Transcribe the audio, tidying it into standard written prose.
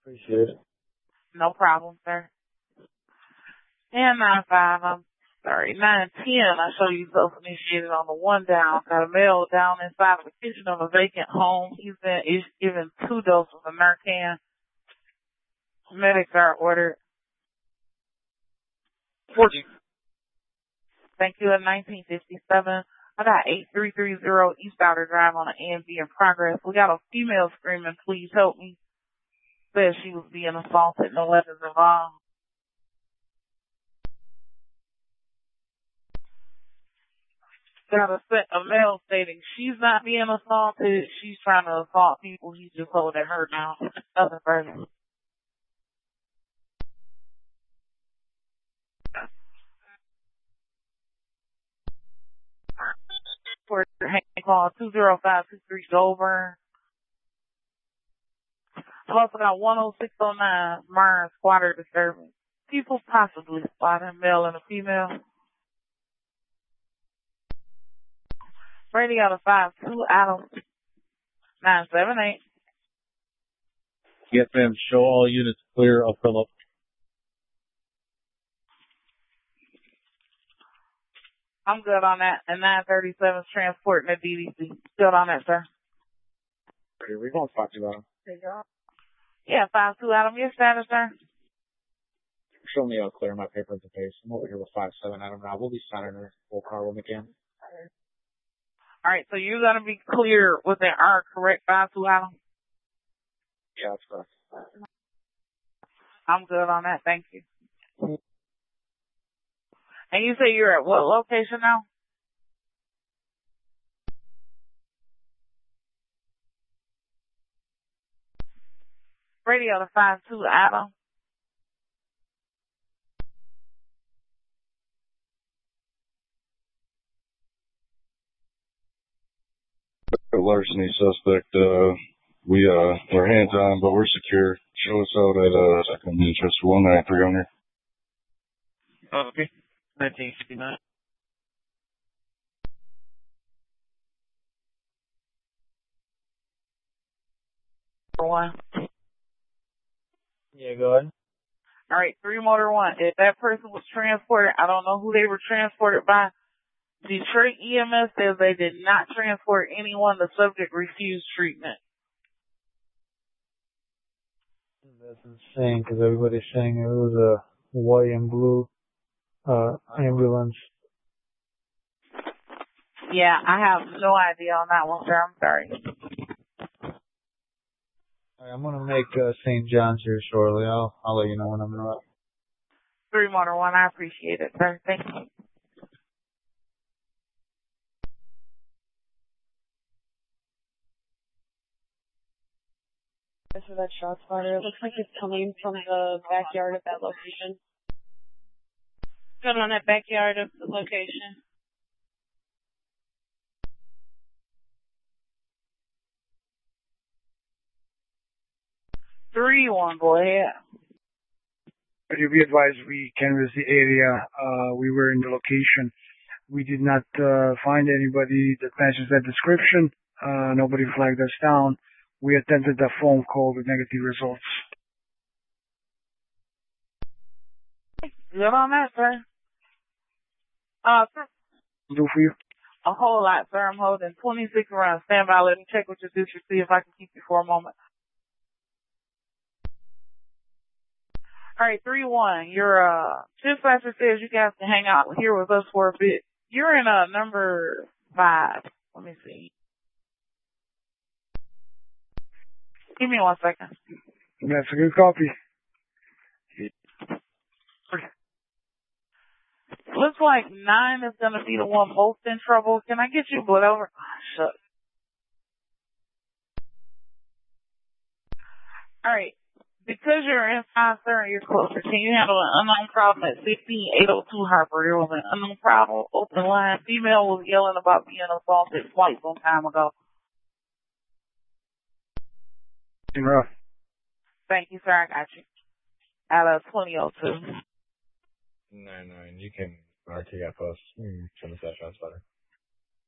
Appreciate it. No problem, sir. And 9-5, I'm sorry, 9-10, I show you self-initiated on the one down. Got a male down inside the kitchen of a vacant home. He's been given 2 doses of Narcan. Medics are ordered. 40. Thank you. At 1957, I got 8330 East Outer Drive on an AMV in progress. We got a female screaming, please help me. Says she was being assaulted, no weapons involved. Got a male stating she's not being assaulted. She's trying to assault people. He's just holding her down. Nothing further. For call 20523 Goldburn. I've also got 10609 Myron squatter disturbance. People possibly spotting male and a female. Brady out of 5-2 Adam 978. Yes, ma'am. Show all units clear of Philip. I'm good on that. And 937 is transporting the DDC. Good on that, sir. We're going to talk about him. Yeah, 5-2 Adam. Your status, sir? Show me how clear my papers and pace. I'm over here with 5-7 Adam now. We'll be signing her full car when we can. All right, so you're going to be clear with an R, correct, 5-2 Adam? Yeah, that's correct. I'm good on that. Thank you. And you say you're at what location now? Radio to 5-2 Adam. Larceny suspect, we're hands on, but we're secure. Show us out at, second interest 193 on here. Okay. 1959. One. Yeah, go ahead. All right, 3 Motor 1. If that person was transported, I don't know who they were transported by. Detroit EMS says they did not transport anyone. The subject refused treatment. That's insane because everybody's saying it was a white and blue ambulance. Yeah, I have no idea on that one, sir. I'm sorry. All right, I'm gonna make St. John's here shortly. I'll let you know when I'm in. 3 Motor 1. I appreciate it, sir. Thank you. For that shot spotter, it looks like it's coming from the backyard of that location. Good on that backyard of the location. 3-1, go ahead. You be advised we canvassed the area. We were in the location. We did not find anybody that matches that description. Nobody flagged us down. We attempted a phone call with negative results. Good on that, sir. Sir. Do for you? A whole lot, sir. I'm holding 26 around. Stand by. Let me check with your district, see if I can keep you for a moment. All right, 3-1. Your dispatcher says you guys can hang out here with us for a bit. You're in number 5. Let me see. Give me 1 second. That's a good copy. Looks like 9 is going to be the one most in trouble. Can I get you whatever? Shut. All right. Because you're inside, sir, and you're closer, can you handle an unknown problem at 16802 Harper? There was an unknown problem, open line. Female was yelling about being assaulted twice some time ago. Rough. Thank you, sir. I got you. At 2002. 9-9. You can RT at post. Turn the shot spotter.